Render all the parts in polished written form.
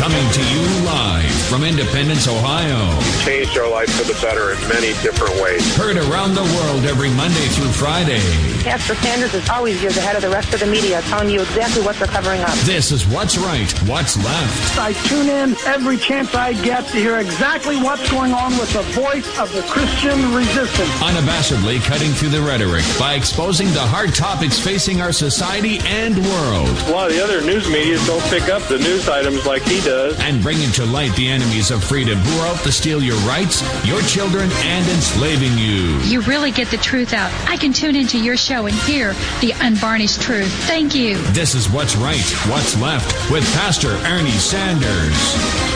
Coming to you live from Independence, Ohio. You've changed our life for the better in many different ways. Heard around the world every Monday through Friday. Pastor Sanders is always years ahead of the rest of the media, telling you exactly what they're covering up. This is What's Right, What's Left. I tune in every chance I get to hear exactly what's going on with the voice of the Christian resistance. Unabashedly cutting through the rhetoric by exposing the hard topics facing our society and world. A lot of the other news media don't pick up the news items like he does. And bringing to light the enemies of freedom who are out to steal your rights, your children, and enslaving you. You really get the truth out. I can tune into your show and hear the unvarnished truth. Thank you. This is What's Right, What's Left with Pastor Ernie Sanders.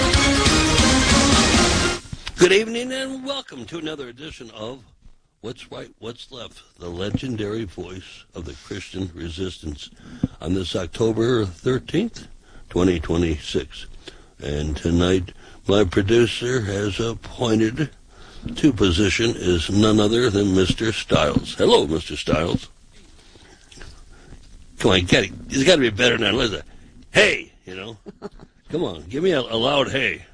Good evening and welcome to another edition of What's Right, What's Left, the legendary voice of the Christian resistance on this October 13th, 2026. And tonight, my producer has appointed to position is none other than Mr. Stiles. Hello, Mr. Stiles. Come on, he's got to be better than that. Listen, hey, come on, give me a loud hey.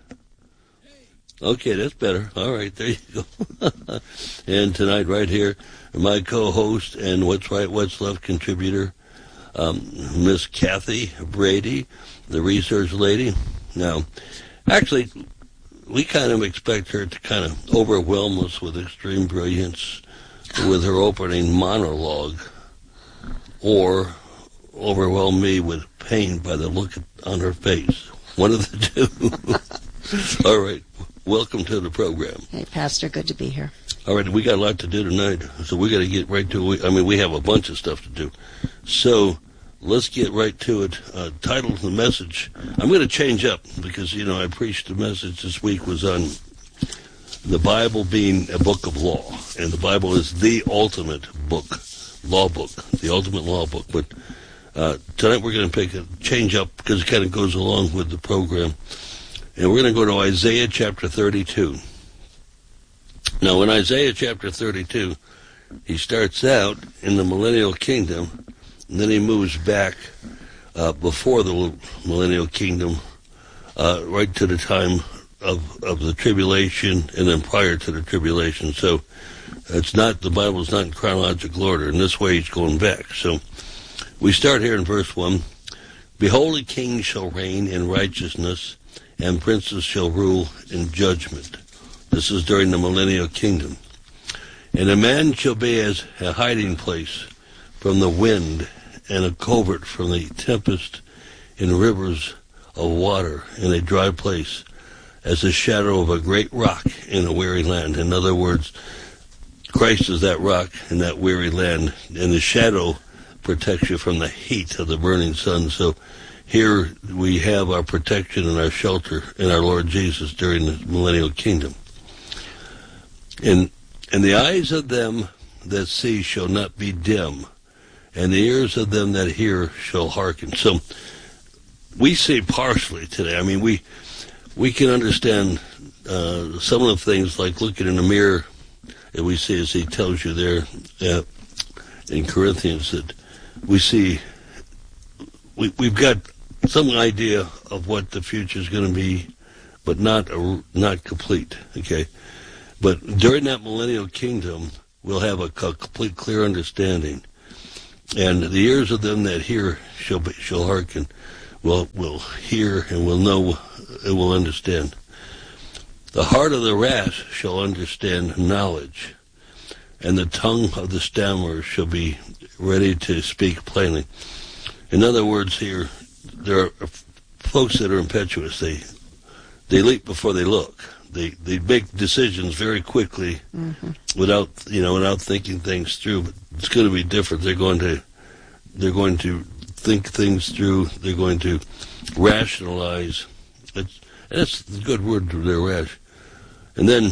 Okay, that's better. All right, there you go. And tonight, right here, my co-host and What's Right, What's Left contributor, Miss Kathy Brady, the research lady. Now, actually, we kind of expect her to kind of overwhelm us with extreme brilliance with her opening monologue, or overwhelm me with pain by the look on her face. One of the two. All right. Welcome to the program. Hey, Pastor. Good to be here. All right. We got a lot to do tonight, so we got to get right to it. I mean, we have a bunch of stuff to do. So let's get right to it. Title of the message. I'm going to change up because, I preached the message this week was on the Bible being a book of law. And the Bible is the ultimate book, law book, the ultimate law book. But tonight we're going to change up because it kind of goes along with the program. And we're going to go to Isaiah chapter 32. Now, in Isaiah chapter 32, he starts out in the millennial kingdom, and then he moves back before the millennial kingdom, right to the time of the tribulation, and then prior to the tribulation. So the Bible's not in chronological order. In this way, he's going back. So we start here in verse 1. Behold, a king shall reign in righteousness, and princes shall rule in judgment. This is during the millennial kingdom. And a man shall be as a hiding place from the wind, and a covert from the tempest, in rivers of water, in a dry place, as the shadow of a great rock in a weary land. In other words, Christ is that rock in that weary land, and the shadow protects you from the heat of the burning sun. So here we have our protection and our shelter in our Lord Jesus during the millennial kingdom. And the eyes of them that see shall not be dim, and the ears of them that hear shall hearken. So we see partially today. I mean, we can understand some of the things like looking in the mirror, and we see, as he tells you there in Corinthians, that we see we've got some idea of what the future is going to be, but not complete. Okay, but during that millennial kingdom, we'll have a complete, clear understanding, and the ears of them that hear shall hearken. Will hear and will know and will understand. The heart of the rash shall understand knowledge, and the tongue of the stammerer shall be ready to speak plainly. In other words, here there are folks that are impetuous. They leap before they look. They make decisions very quickly, without thinking things through. But it's going to be different. They're going to think things through. They're going to rationalize. That's the good word. They're rash. And then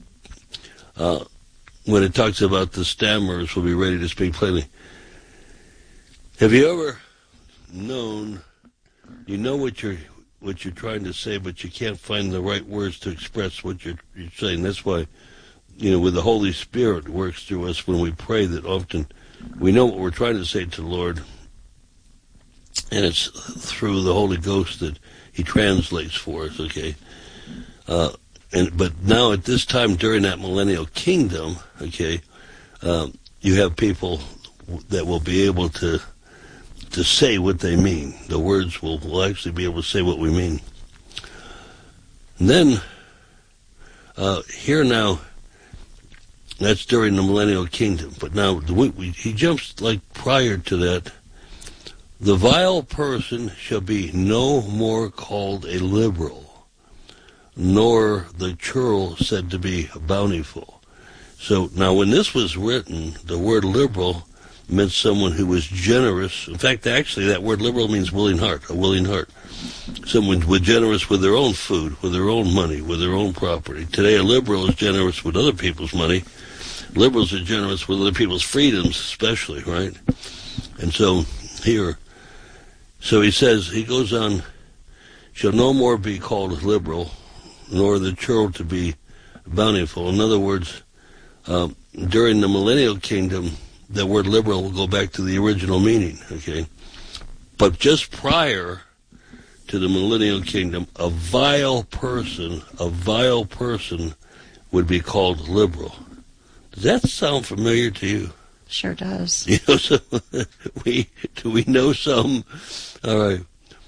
when it talks about the stammerers will be ready to speak plainly. Have you ever known? You know what you're trying to say, but you can't find the right words to express what you're saying. That's why, with the Holy Spirit works through us when we pray, that often we know what we're trying to say to the Lord, and it's through the Holy Ghost that he translates for us, okay? But now at this time during that millennial kingdom, okay, you have people that will be able to say what they mean. The words will actually be able to say what we mean. And then, here now, that's during the millennial kingdom. But now, he jumps like prior to that. The vile person shall be no more called a liberal, nor the churl said to be bountiful. So now when this was written, the word liberal meant someone who was generous. In fact, actually, that word liberal means willing heart, a willing heart. Someone was generous with their own food, with their own money, with their own property. Today, a liberal is generous with other people's money. Liberals are generous with other people's freedoms, especially, right? And so here, so he says, he goes on, shall no more be called liberal, nor the churl to be bountiful. In other words, during the millennial kingdom, the word liberal will go back to the original meaning, okay? But just prior to the millennial kingdom, a vile person would be called liberal. Does that sound familiar to you? Sure does. You know, so do we know some? All right.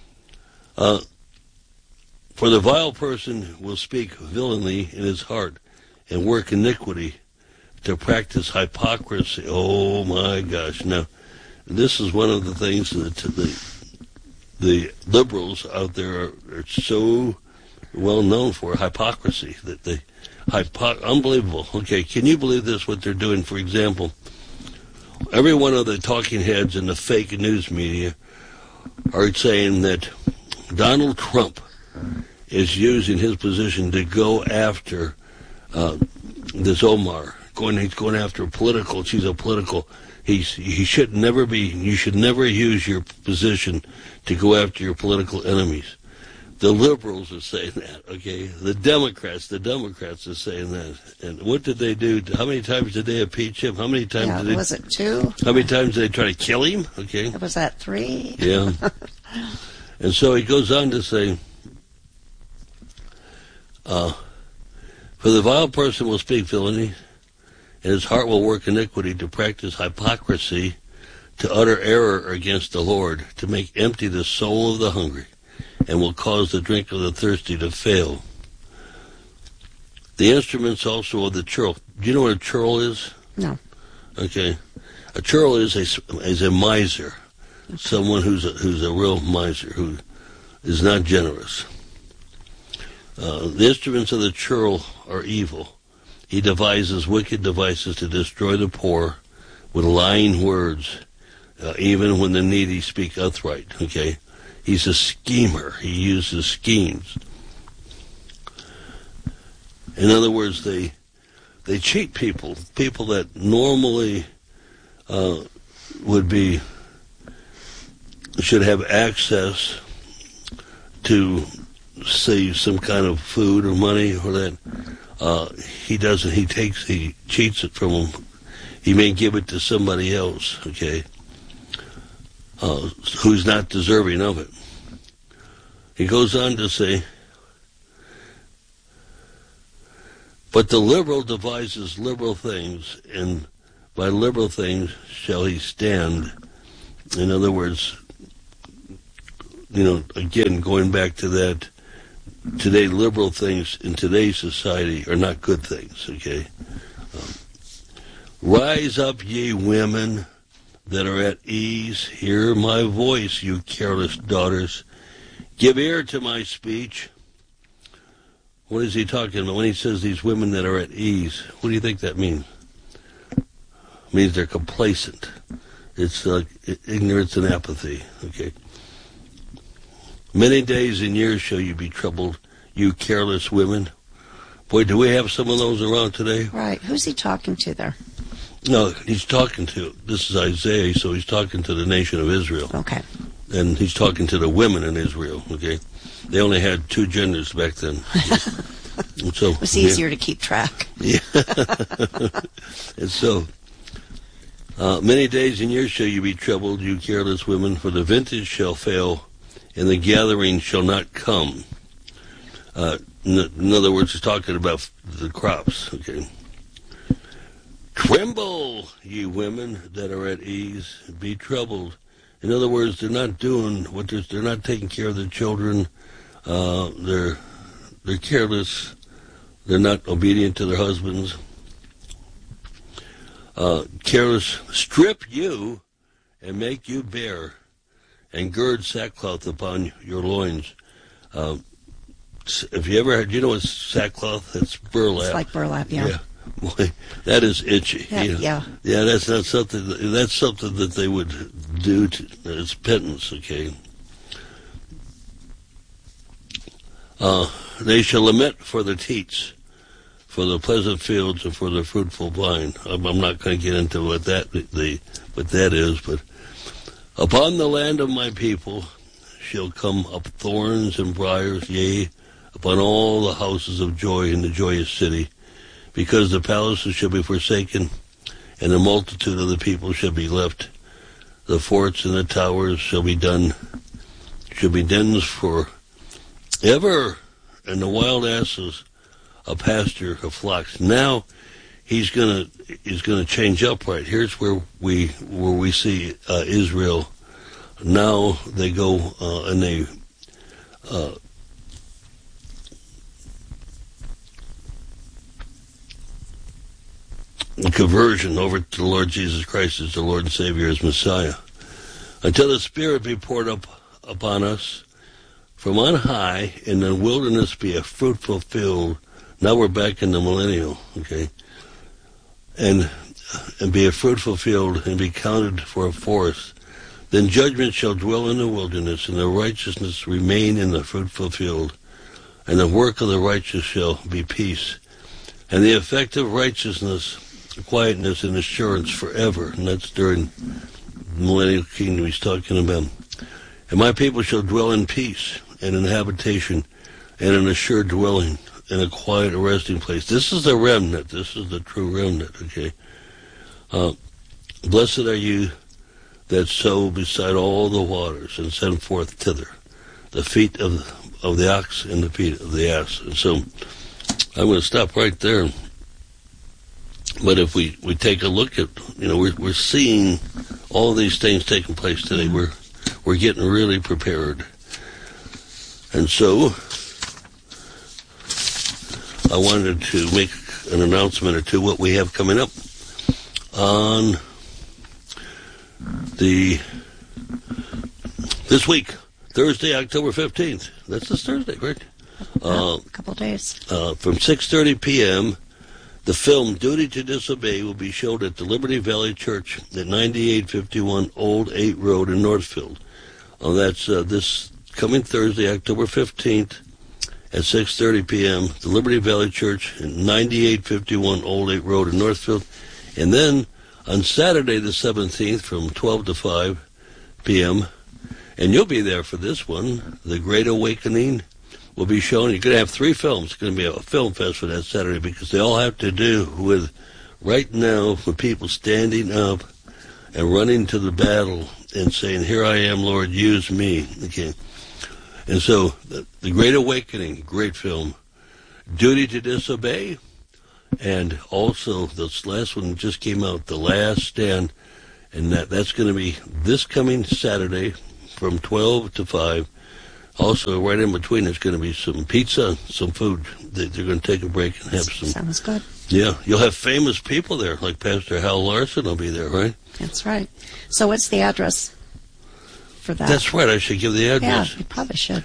For the vile person will speak villainy in his heart and work iniquity to practice hypocrisy. Oh my gosh. Now, this is one of the things that the liberals out there are so well known for, hypocrisy. That they unbelievable. Okay, can you believe this, what they're doing? For example, every one of the talking heads in the fake news media are saying that Donald Trump is using his position to go after this Omar. He's going after political. She's a political. He should never be. You should never use your position to go after your political enemies. The liberals are saying that. Okay, the Democrats are saying that. And what did they do? How many times did they impeach him? How many times did they? Was it 2? How many times did they try to kill him? Okay. Was that 3? Yeah. And so he goes on to say, for the vile person will speak villainy, and his heart will work iniquity to practice hypocrisy, to utter error against the Lord, to make empty the soul of the hungry, and will cause the drink of the thirsty to fail. The instruments also of the churl. Do you know what a churl is? No. Okay. A churl is a miser, someone who's a real miser, who is not generous. The instruments of the churl are evil. He devises wicked devices to destroy the poor with lying words, even when the needy speak upright. Okay, he's a schemer. He uses schemes. In other words, they cheat people that normally should have access to, say, some kind of food or money or that. He doesn't. He cheats it from them. He may give it to somebody else, okay, who's not deserving of it. He goes on to say, but the liberal devises liberal things, and by liberal things shall he stand. In other words, again, going back to that, today, liberal things in today's society are not good things, okay? Rise up, ye women that are at ease. Hear my voice, you careless daughters. Give ear to my speech. What is he talking about when he says these women that are at ease? What do you think that means? It means they're complacent. It's like ignorance and apathy, okay? Many days and years shall you be troubled, you careless women. Boy, do we have some of those around today? Right. Who's he talking to there? No, he's talking to, this is Isaiah, so he's talking to the nation of Israel. Okay. And he's talking to the women in Israel, okay? They only had 2 genders back then. So, it was easier to keep track. Yeah. And so, many days and years shall you be troubled, you careless women, for the vintage shall fail, and the gathering shall not come. In other words, he's talking about the crops, okay? Tremble, ye women that are at ease, be troubled. In other words, they're not doing what they're not taking care of their children. They're careless. They're not obedient to their husbands. Careless, strip you and make you bare, and gird sackcloth upon your loins. If you ever had, you know what's sackcloth? It's burlap. It's like burlap, yeah. Boy, that is itchy. Yeah. That's not something. That's something that they would do. It's penance, okay. They shall lament for their teats, for the pleasant fields, and for the fruitful vine. I'm not going to get into what that is, but upon the land of my people shall come up thorns and briars, yea, upon all the houses of joy in the joyous city, because the palaces shall be forsaken, and the multitude of the people shall be left. The forts and the towers shall be dens for ever, and the wild asses a pasture of flocks. Now he's gonna change up right. Here's where we see Israel. Now they go and they conversion over to the Lord Jesus Christ as the Lord and Savior, as Messiah, until the Spirit be poured up upon us from on high, and the wilderness be a fruitful field. Now we're back in the millennial, okay, and be a fruitful field, and be counted for a forest. Then judgment shall dwell in the wilderness, and the righteousness remain in the fruitful field, and the work of the righteous shall be peace, and the effect of righteousness, quietness, and assurance forever. And that's during the millennial kingdom he's talking about. And my people shall dwell in peace, and in habitation, and an assured dwelling, and a quiet resting place. This is the remnant. This is the true remnant, okay? Blessed are you that sow beside all the waters, and send forth thither the feet of the ox and the feet of the ass. And so I'm going to stop right there. But if we take a look at, we're seeing all these things taking place today. We're getting really prepared. And so I wanted to make an announcement or two what we have coming up on this week, Thursday, October 15th. That's this Thursday, right? A couple days. From 6:30 p.m., the film Duty to Disobey will be showed at the Liberty Valley Church at 9851 Old 8 Road in Northfield. That's this coming Thursday, October 15th at 6:30 p.m., the Liberty Valley Church at 9851 Old 8 Road in Northfield. And then on Saturday the 17th from 12 to 5 p.m., and you'll be there for this one, The Great Awakening will be shown. You're going to have 3 films. It's going to be a film fest for that Saturday, because they all have to do with, right now, with people standing up and running to the battle and saying, here I am, Lord, use me. Okay. And so, The Great Awakening, great film. Duty to Disobey, and also this last one just came out, The Last Stand, and that's going to be this coming Saturday from 12 to 5. Also, right in between, there's going to be some pizza, some food. They're going to take a break and have some. Sounds good. Yeah, you'll have famous people there, like Pastor Hal Larson will be there, right? That's right. So what's the address for that? That's right, I should give the address. Yeah, you probably should.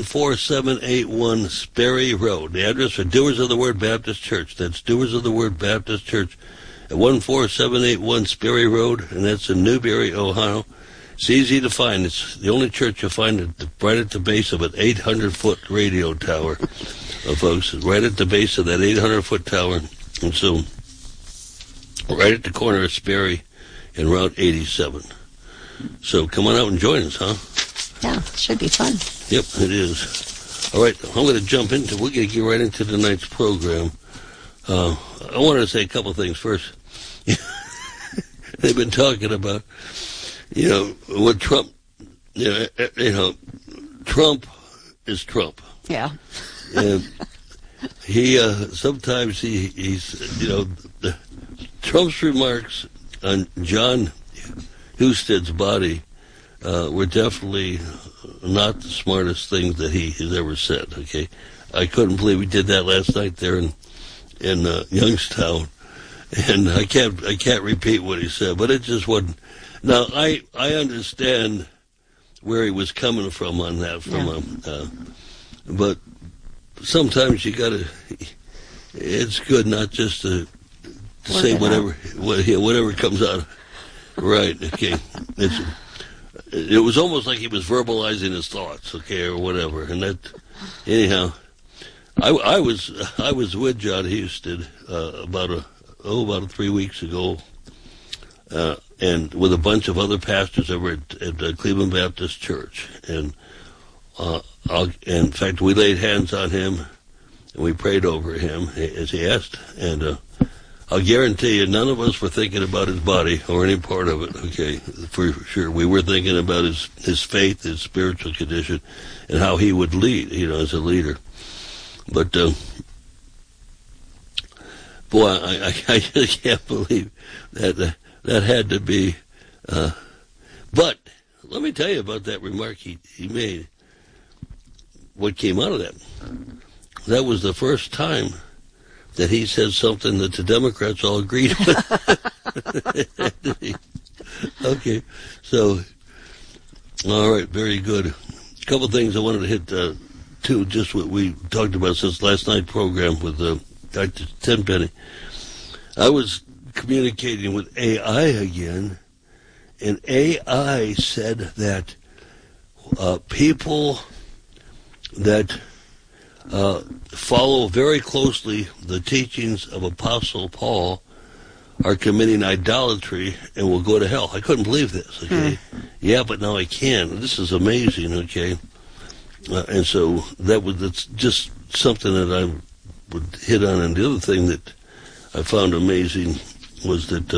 14781 Sperry Road. The address for Doers of the Word Baptist Church. That's Doers of the Word Baptist Church at 14781 Sperry Road, and that's in Newberry, Ohio. It's easy to find. It's the only church you'll find right at the base of an 800-foot radio tower, folks. Right at the base of that 800-foot tower. And so, right at the corner of Sperry and Route 87. So, come on out and join us, huh? Yeah, it should be fun. Yep, it is. All right, I'm going to jump into, we're going to get right into tonight's program. I wanted to say a couple things first. They've been talking about, what Trump, Trump is Trump. Yeah. And he sometimes he's Trump's remarks on John Husted's body were definitely not the smartest things that he has ever said. Okay, I couldn't believe he did that last night there in Youngstown, and I can't repeat what he said, but it just wasn't. Now I understand where he was coming from on that but sometimes you gotta. It's good not just to say whatever comes out. Right. Okay. It was almost like he was verbalizing his thoughts. Okay, or whatever. And that, anyhow, I was with John Husted about 3 weeks ago, and with a bunch of other pastors over at Cleveland Baptist Church, and in fact we laid hands on him and we prayed over him as he asked, and I'll guarantee you none of us were thinking about his body or any part of it, okay, for sure. We were thinking about his faith, his spiritual condition, and how he would lead, as a leader. But, boy, I just can't believe that had to be, but let me tell you about that remark he made. What came out of that? That was the first time that he said something that the Democrats all agreed with. Okay, so, all right, very good. A couple things I wanted to hit, too, just what we talked about since last night's program with Dr. Tenpenny. I was communicating with AI again, and AI said that people that follow very closely the teachings of Apostle Paul are committing idolatry and will go to hell. I couldn't believe this, okay? Yeah, but now I can. This is amazing, okay? And so that's just something that I would hit on. And the other thing that I found amazing was that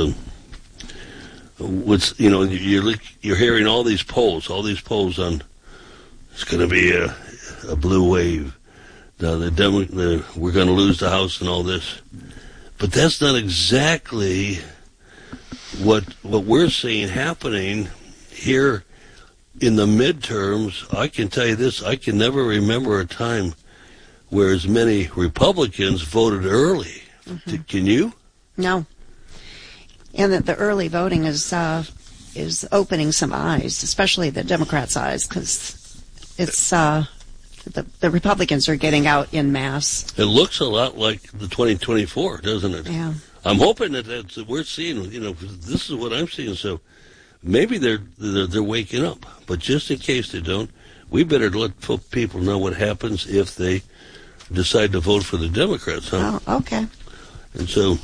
you're hearing all these polls on it's going to be a blue wave. We're going to lose the House and all this. But that's not exactly what we're seeing happening here in the midterms. I can tell you this, I can never remember a time where as many Republicans voted early. Mm-hmm. Can you? No. And that the early voting is opening some eyes, especially the Democrats' eyes, because it's... The Republicans are getting out en masse. It looks a lot like the 2024, doesn't it? Yeah. I'm hoping that we're seeing, this is what I'm seeing. So maybe they're waking up. But just in case they don't, we better let people know what happens if they decide to vote for the Democrats, huh? Oh, okay. And so,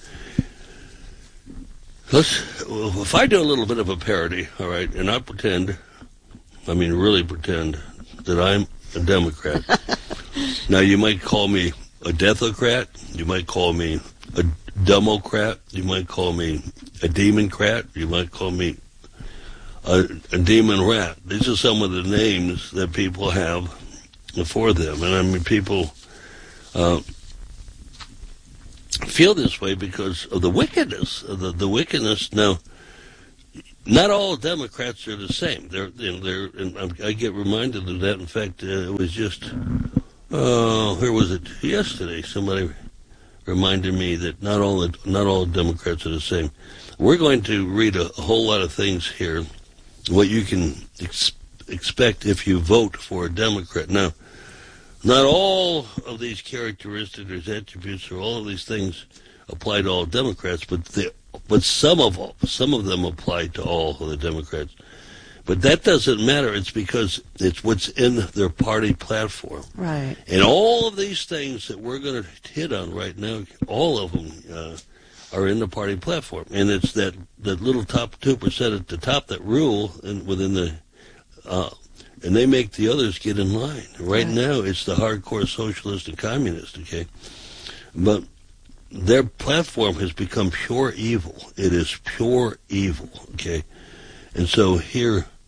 if I do a little bit of a parody, all right, and I really pretend that I'm a Democrat. Now, you might call me a deathocrat. You might call me a Democrat. You might call me a demon-crat. You might call me a demon rat. These are some of the names that people have for them. And people feel this way because of the wickedness. The wickedness. Now, not all Democrats are the same. And I get reminded of that. In fact, it was just, where was it? Yesterday, somebody reminded me that not all Democrats are the same. We're going to read a whole lot of things here, what you can expect if you vote for a Democrat. Now, not all of these characteristics or attributes or all of these things apply to all Democrats, but some of them apply to all of the Democrats. But that doesn't matter. It's because it's what's in their party platform. Right. And all of these things that we're going to hit on right now, all of them are in the party platform. And it's that little top 2% at the top that rule within the and they make the others get in line. Right now, it's the hardcore socialist and communist, okay? But their platform has become pure evil. It is pure evil, okay? And so here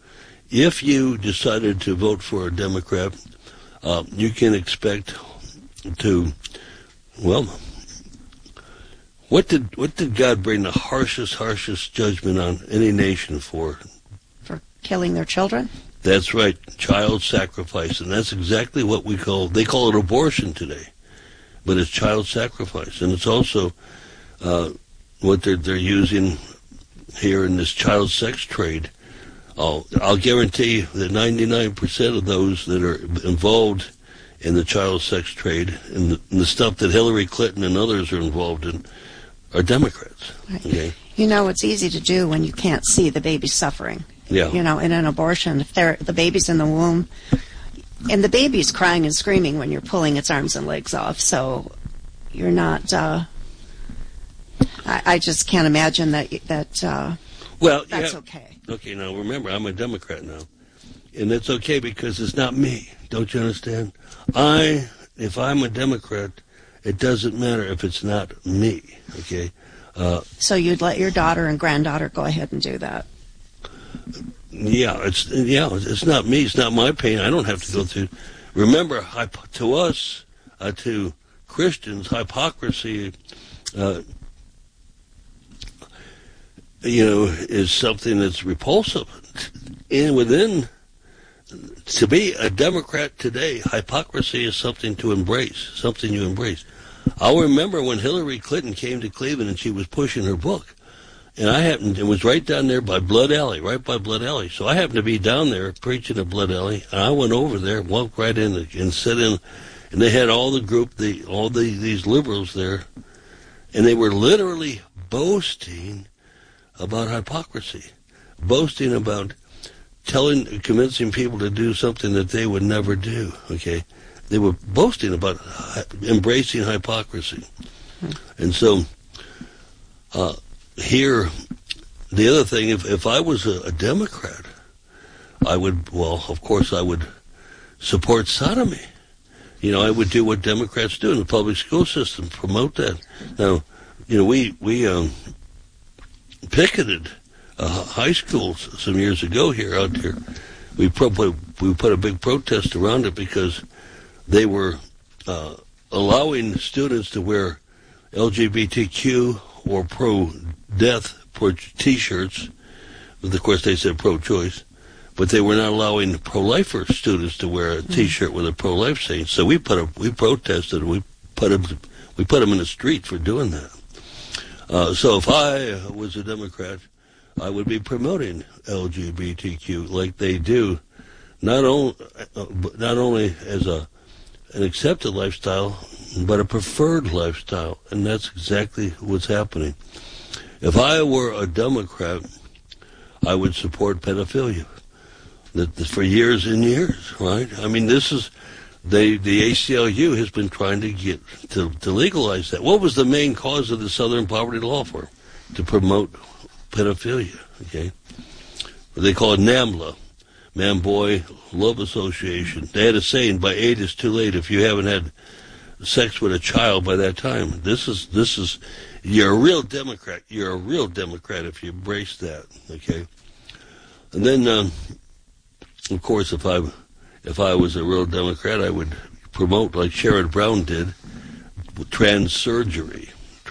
if you decided to vote for a Democrat, you can expect to, well, what did God bring the harshest judgment on any nation for? For killing their children? That's right, child sacrifice, and that's exactly what they call it abortion today, but it's child sacrifice, and it's also what they're using here in this child sex trade. I'll guarantee that 99% of those that are involved in the child sex trade and the stuff that Hillary Clinton and others are involved in are Democrats. Right. Okay? You know, it's easy to do when you can't see the baby suffering. Yeah. You know, in an abortion, if the baby's in the womb, and the baby's crying and screaming when you're pulling its arms and legs off, so you're not. I just can't imagine that's okay. Okay, now remember, I'm a Democrat now, and that's okay because it's not me. Don't you understand? If I'm a Democrat, it doesn't matter if it's not me. Okay. So you'd let your daughter and granddaughter go ahead and do that? Yeah, it's not me. It's not my pain. I don't have to go through. Remember, to us, to Christians, hypocrisy, is something that's repulsive. And to be a Democrat today, hypocrisy is something to embrace, something you embrace. I'll remember when Hillary Clinton came to Cleveland and she was pushing her book. And it was right down there by Blood Alley, right by Blood Alley. So I happened to be down there preaching at Blood Alley, and I went over there, walked right in and sat in, and they had all the group, these liberals there, and they were literally boasting about hypocrisy, boasting about convincing people to do something that they would never do, okay? They were boasting about embracing hypocrisy. And so, here, the other thing, if I was a Democrat, I would support sodomy. I would do what Democrats do in the public school system, promote that. Now, we picketed high schools some years ago out here. We put a big protest around it because they were allowing students to wear LGBTQ or pro-death T-shirts. Of course, they said pro-choice, but they were not allowing pro-lifer students to wear a T-shirt with a pro-life saying. So we protested. We put them in the street for doing that. So if I was a Democrat, I would be promoting LGBTQ like they do, not only as an accepted lifestyle, but a preferred lifestyle, and that's exactly what's happening. If I were a Democrat, I would support pedophilia. For years and years, right? I mean, this is the ACLU has been trying to get to legalize that. What was the main cause of the Southern Poverty Law Firm? To promote pedophilia. Okay, they call it NAMLA, Man-Boy Love Association. They had a saying: by 8 it's too late if you haven't had sex with a child by that time. This is you're a real Democrat. You're a real Democrat if you embrace that. Okay, and then of course if I was a real Democrat, I would promote, like Sherrod Brown did, trans surgery,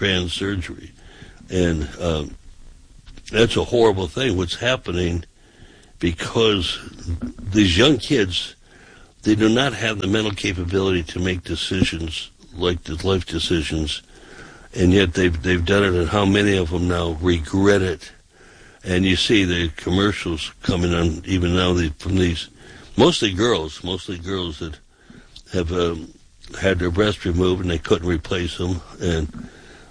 and that's a horrible thing. What's happening, because these young kids, they do not have the mental capability to make decisions like the life decisions, and yet they've done it, and how many of them now regret it? And you see the commercials coming on even now from these mostly girls that have had their breasts removed and they couldn't replace them, and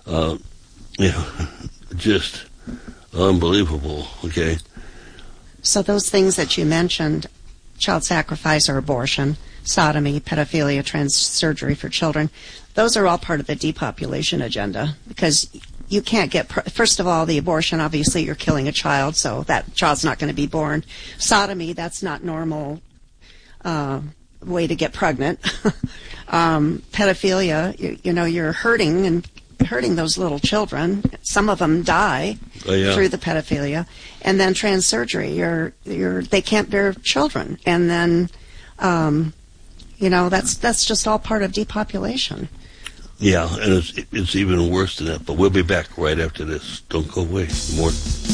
just unbelievable. Okay. So those things that you mentioned, child sacrifice or abortion, sodomy, pedophilia, trans surgery for children, those are all part of the depopulation agenda, because you can't get, first of all, the abortion, obviously you're killing a child, so that child's not going to be born. Sodomy, that's not normal way to get pregnant. Pedophilia, you're hurting and hurting those little children. Some of them die through the pedophilia, and then trans surgery. They can't bear children, and then that's just all part of depopulation. Yeah, and it's even worse than that. But we'll be back right after this. Don't go away. More.